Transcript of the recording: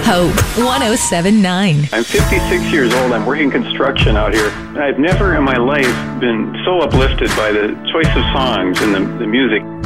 Hope 107.9. I'm 56 years old. I'm working construction out here. I've never in my life been so uplifted by the choice of songs and the music.